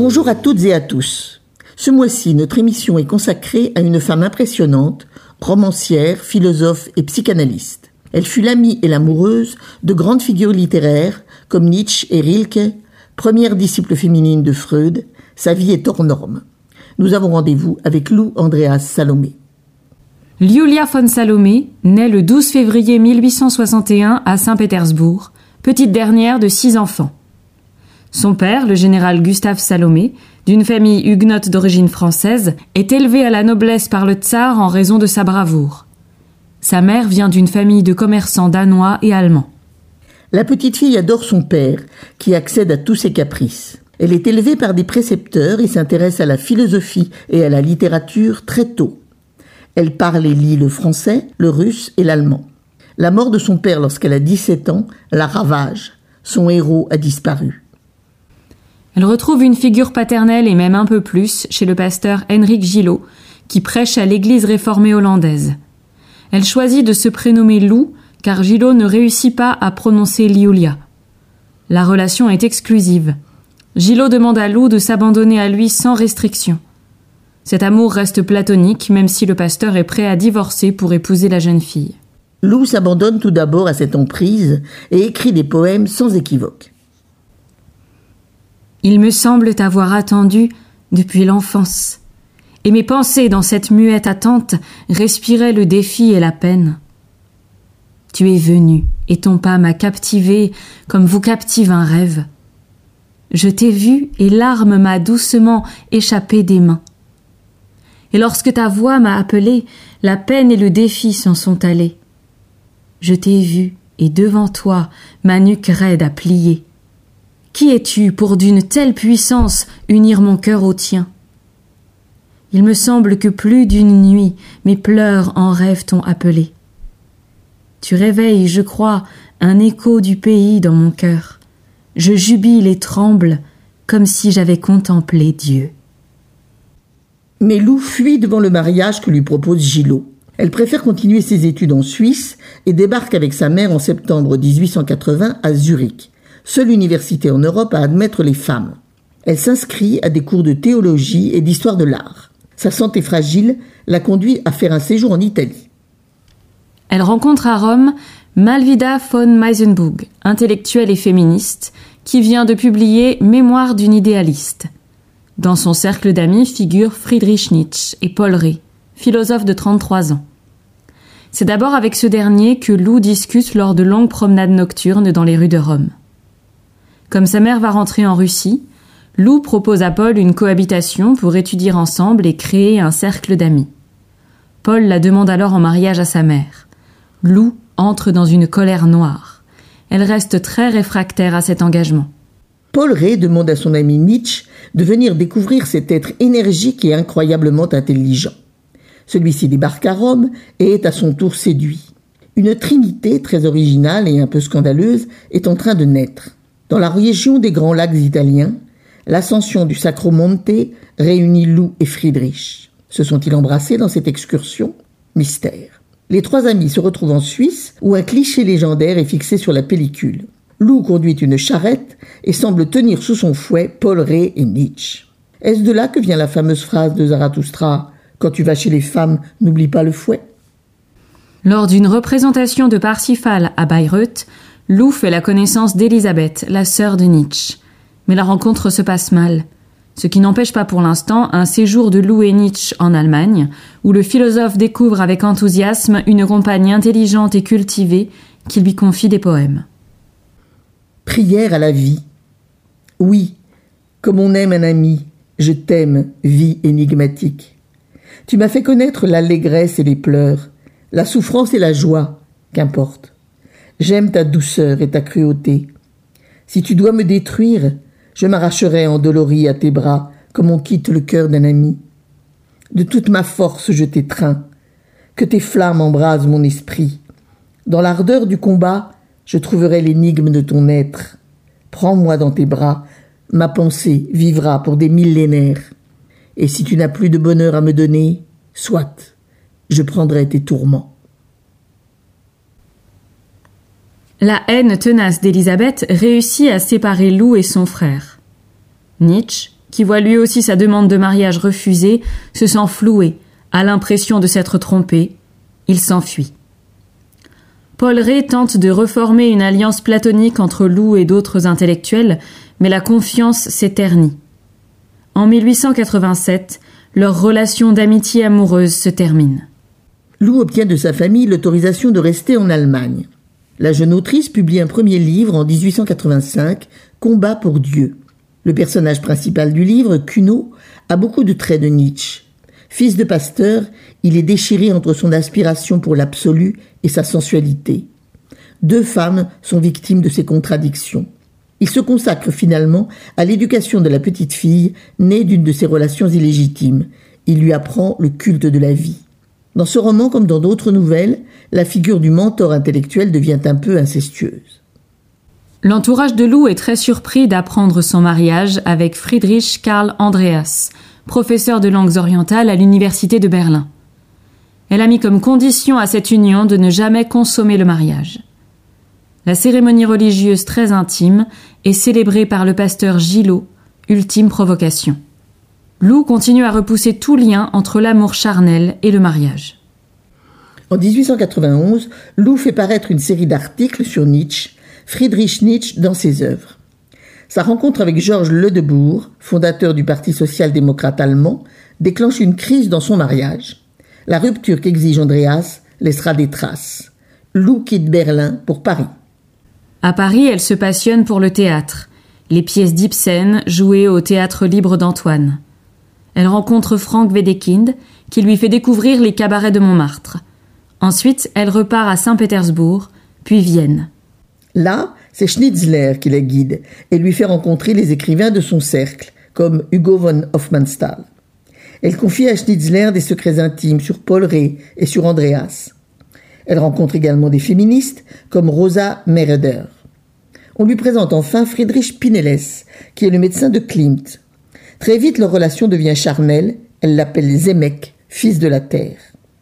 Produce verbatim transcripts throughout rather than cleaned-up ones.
Bonjour à toutes et à tous. Ce mois-ci, notre émission est consacrée à une femme impressionnante, romancière, philosophe et psychanalyste. Elle fut l'amie et l'amoureuse de grandes figures littéraires comme Nietzsche et Rilke, première disciple féminine de Freud. Sa vie est hors norme. Nous avons rendez-vous avec Lou Andreas Salomé. Liulia von Salomé naît le douze février mille huit cent soixante et un à Saint-Pétersbourg, petite dernière de six enfants. Son père, le général Gustave Salomé, d'une famille huguenote d'origine française, est élevé à la noblesse par le tsar en raison de sa bravoure. Sa mère vient d'une famille de commerçants danois et allemands. La petite fille adore son père, qui accède à tous ses caprices. Elle est élevée par des précepteurs et s'intéresse à la philosophie et à la littérature très tôt. Elle parle et lit le français, le russe et l'allemand. La mort de son père lorsqu'elle a dix-sept ans la ravage. Son héros a disparu. Elle retrouve une figure paternelle et même un peu plus chez le pasteur Henrik Gillot, qui prêche à l'église réformée hollandaise. Elle choisit de se prénommer Lou, car Gillot ne réussit pas à prononcer Liulia. La relation est exclusive. Gillot demande à Lou de s'abandonner à lui sans restriction. Cet amour reste platonique, même si le pasteur est prêt à divorcer pour épouser la jeune fille. Lou s'abandonne tout d'abord à cette emprise et écrit des poèmes sans équivoque. Il me semble t'avoir attendu depuis l'enfance, et mes pensées dans cette muette attente respiraient le défi et la peine. Tu es venu, et ton pas m'a captivé comme vous captive un rêve. Je t'ai vu, et l'arme m'a doucement échappé des mains. Et lorsque ta voix m'a appelé, la peine et le défi s'en sont allés. Je t'ai vu, et devant toi, ma nuque raide a plié. Qui es-tu pour d'une telle puissance unir mon cœur au tien? Il me semble que plus d'une nuit, mes pleurs en rêve t'ont appelé. Tu réveilles, je crois, un écho du pays dans mon cœur. Je jubile et tremble, comme si j'avais contemplé Dieu. Mais Lou fuit devant le mariage que lui propose Gillot. Elle préfère continuer ses études en Suisse et débarque avec sa mère en septembre dix-huit cent quatre-vingts à Zurich, seule université en Europe à admettre les femmes. Elle s'inscrit à des cours de théologie et d'histoire de l'art. Sa santé fragile la conduit à faire un séjour en Italie. Elle rencontre à Rome Malvida von Meisenburg, intellectuelle et féministe, qui vient de publier Mémoire d'une idéaliste. Dans son cercle d'amis figurent Friedrich Nietzsche et Paul Rée, philosophe de trente-trois ans. C'est d'abord avec ce dernier que Lou discute lors de longues promenades nocturnes dans les rues de Rome. Comme sa mère va rentrer en Russie, Lou propose à Paul une cohabitation pour étudier ensemble et créer un cercle d'amis. Paul la demande alors en mariage à sa mère. Lou entre dans une colère noire. Elle reste très réfractaire à cet engagement. Paul Rée demande à son ami Nietzsche de venir découvrir cet être énergique et incroyablement intelligent. Celui-ci débarque à Rome et est à son tour séduit. Une trinité très originale et un peu scandaleuse est en train de naître. Dans la région des Grands Lacs italiens, l'ascension du Sacro Monte réunit Lou et Friedrich. Se sont-ils embrassés dans cette excursion? Mystère. Les trois amis se retrouvent en Suisse où un cliché légendaire est fixé sur la pellicule. Lou conduit une charrette et semble tenir sous son fouet Paul Rée et Nietzsche. Est-ce de là que vient la fameuse phrase de Zarathustra « Quand tu vas chez les femmes, n'oublie pas le fouet » ? Lors d'une représentation de Parsifal à Bayreuth, Lou fait la connaissance d'Elisabeth, la sœur de Nietzsche. Mais la rencontre se passe mal. Ce qui n'empêche pas pour l'instant un séjour de Lou et Nietzsche en Allemagne, où le philosophe découvre avec enthousiasme une compagne intelligente et cultivée qui lui confie des poèmes. Prière à la vie. Oui, comme on aime un ami, je t'aime, vie énigmatique. Tu m'as fait connaître l'allégresse et les pleurs, la souffrance et la joie, qu'importe. J'aime ta douceur et ta cruauté. Si tu dois me détruire, je m'arracherai endolori à tes bras, comme on quitte le cœur d'un ami. De toute ma force je t'étreins, que tes flammes embrasent mon esprit. Dans l'ardeur du combat, je trouverai l'énigme de ton être. Prends-moi dans tes bras, ma pensée vivra pour des millénaires. Et si tu n'as plus de bonheur à me donner, soit, je prendrai tes tourments. La haine tenace d'Elisabeth réussit à séparer Lou et son frère. Nietzsche, qui voit lui aussi sa demande de mariage refusée, se sent floué, a l'impression de s'être trompé. Il s'enfuit. Paul Rée tente de reformer une alliance platonique entre Lou et d'autres intellectuels, mais la confiance s'éternit. En mille huit cent quatre-vingt-sept, leur relation d'amitié amoureuse se termine. Lou obtient de sa famille l'autorisation de rester en Allemagne. La jeune autrice publie un premier livre en dix-huit cent quatre-vingt-cinq, Combat pour Dieu. Le personnage principal du livre, Kuno, a beaucoup de traits de Nietzsche. Fils de pasteur, il est déchiré entre son aspiration pour l'absolu et sa sensualité. Deux femmes sont victimes de ces contradictions. Il se consacre finalement à l'éducation de la petite fille, née d'une de ses relations illégitimes. Il lui apprend le culte de la vie. Dans ce roman, comme dans d'autres nouvelles, la figure du mentor intellectuel devient un peu incestueuse. L'entourage de Lou est très surpris d'apprendre son mariage avec Friedrich Karl Andreas, professeur de langues orientales à l'université de Berlin. Elle a mis comme condition à cette union de ne jamais consommer le mariage. La cérémonie religieuse très intime est célébrée par le pasteur Gillot, ultime provocation. Lou continue à repousser tout lien entre l'amour charnel et le mariage. En dix-huit cent quatre-vingt-onze, Lou fait paraître une série d'articles sur Nietzsche, Friedrich Nietzsche dans ses œuvres. Sa rencontre avec Georges Ledebourg, fondateur du Parti social-démocrate allemand, déclenche une crise dans son mariage. La rupture qu'exige Andreas laissera des traces. Lou quitte Berlin pour Paris. À Paris, elle se passionne pour le théâtre, les pièces d'Ibsen jouées au Théâtre Libre d'Antoine. Elle rencontre Frank Wedekind, qui lui fait découvrir les cabarets de Montmartre. Ensuite, elle repart à Saint-Pétersbourg, puis Vienne. Là, c'est Schnitzler qui la guide et lui fait rencontrer les écrivains de son cercle, comme Hugo von Hofmannsthal. Elle confie à Schnitzler des secrets intimes sur Paul Rée et sur Andreas. Elle rencontre également des féministes, comme Rosa Mereder. On lui présente enfin Friedrich Pinelles, qui est le médecin de Klimt. Très vite, leur relation devient charnelle. Elle l'appelle Zemek, fils de la terre.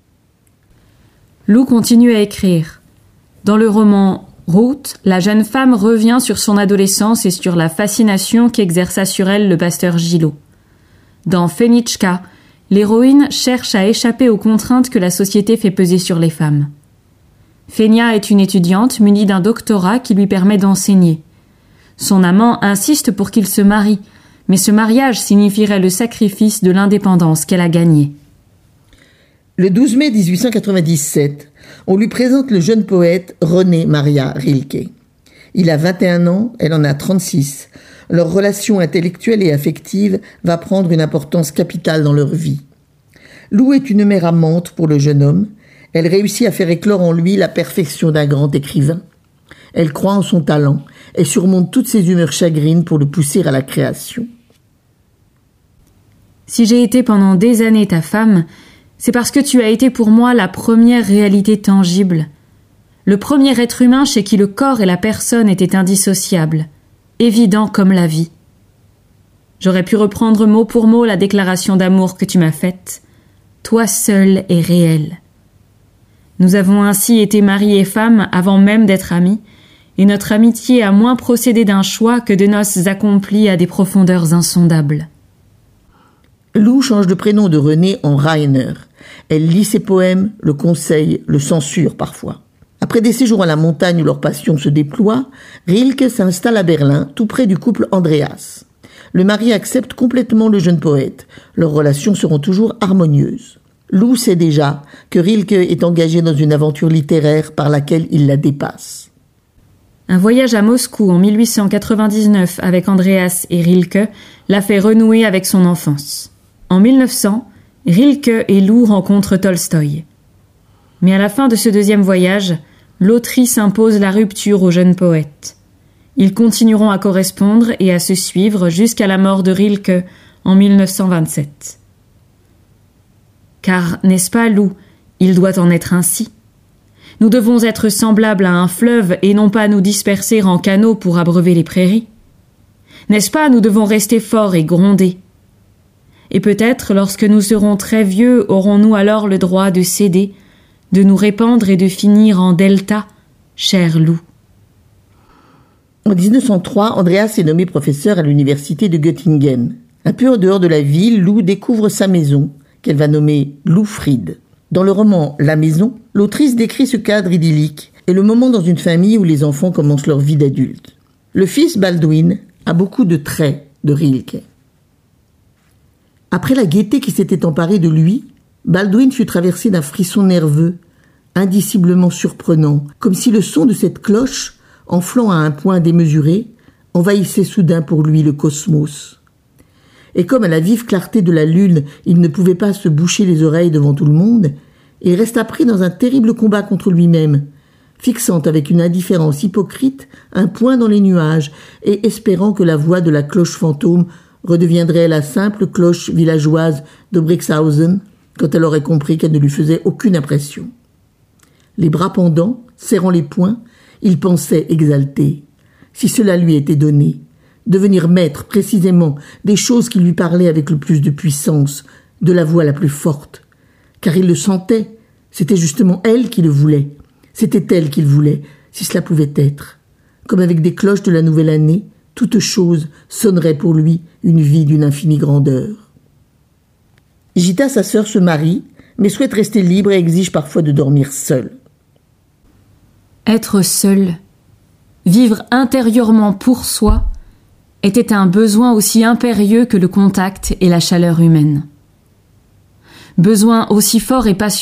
Lou continue à écrire. Dans le roman Ruth, la jeune femme revient sur son adolescence et sur la fascination qu'exerça sur elle le pasteur Gillot. Dans Fenichka, l'héroïne cherche à échapper aux contraintes que la société fait peser sur les femmes. Fenia est une étudiante munie d'un doctorat qui lui permet d'enseigner. Son amant insiste pour qu'il se marie, mais ce mariage signifierait le sacrifice de l'indépendance qu'elle a gagnée. Le douze mai dix-huit cent quatre-vingt-dix-sept, on lui présente le jeune poète René Maria Rilke. Il a vingt et un ans, elle en a trente-six. Leur relation intellectuelle et affective va prendre une importance capitale dans leur vie. Lou est une mère amante pour le jeune homme. Elle réussit à faire éclore en lui la perfection d'un grand écrivain. Elle croit en son talent et surmonte toutes ses humeurs chagrines pour le pousser à la création. Si j'ai été pendant des années ta femme, c'est parce que tu as été pour moi la première réalité tangible, le premier être humain chez qui le corps et la personne étaient indissociables, évidents comme la vie. J'aurais pu reprendre mot pour mot la déclaration d'amour que tu m'as faite. Toi seul est réel. Nous avons ainsi été mari et femme avant même d'être amis, et notre amitié a moins procédé d'un choix que de noces accomplies à des profondeurs insondables. Lou change de prénom de René en Rainer. Elle lit ses poèmes, le conseille, le censure parfois. Après des séjours à la montagne où leur passion se déploie, Rilke s'installe à Berlin, tout près du couple Andreas. Le mari accepte complètement le jeune poète. Leurs relations seront toujours harmonieuses. Lou sait déjà que Rilke est engagé dans une aventure littéraire par laquelle il la dépasse. Un voyage à Moscou en mille huit cent quatre-vingt-dix-neuf avec Andreas et Rilke l'a fait renouer avec son enfance. En mille neuf cents, Rilke et Lou rencontrent Tolstoï. Mais à la fin de ce deuxième voyage, l'autrice impose la rupture au jeune poète. Ils continueront à correspondre et à se suivre jusqu'à la mort de Rilke en mille neuf cent vingt-sept. Car, n'est-ce pas, Lou, il doit en être ainsi. Nous devons être semblables à un fleuve et non pas nous disperser en canaux pour abreuver les prairies. N'est-ce pas, nous devons rester forts et gronder. Et peut-être, lorsque nous serons très vieux, aurons-nous alors le droit de céder, de nous répandre et de finir en delta, cher Lou. En dix-neuf cent trois, Andreas est nommé professeur à l'université de Göttingen. Un peu en dehors de la ville, Lou découvre sa maison, qu'elle va nommer Lou Fried. Dans le roman La Maison, l'autrice décrit ce cadre idyllique et le moment dans une famille où les enfants commencent leur vie d'adulte. Le fils Baldwin a beaucoup de traits de Rilke. Après la gaieté qui s'était emparée de lui, Baldwin fut traversé d'un frisson nerveux, indiciblement surprenant, comme si le son de cette cloche, enflant à un point démesuré, envahissait soudain pour lui le cosmos. Et comme à la vive clarté de la lune, il ne pouvait pas se boucher les oreilles devant tout le monde, il resta pris dans un terrible combat contre lui-même, fixant avec une indifférence hypocrite un point dans les nuages et espérant que la voix de la cloche fantôme redeviendrait la simple cloche villageoise de Brixhausen quand elle aurait compris qu'elle ne lui faisait aucune impression. Les bras pendants, serrant les poings, il pensait exalté, si cela lui était donné, devenir maître précisément des choses qui lui parlaient avec le plus de puissance, de la voix la plus forte. Car il le sentait, c'était justement elle qui le voulait, c'était elle qu'il voulait, si cela pouvait être. Comme avec des cloches de la nouvelle année, toute chose sonnerait pour lui une vie d'une infinie grandeur. Gita, sa sœur, se marie, mais souhaite rester libre et exige parfois de dormir seule. Être seul, vivre intérieurement pour soi, était un besoin aussi impérieux que le contact et la chaleur humaine. Besoin aussi fort et passionnel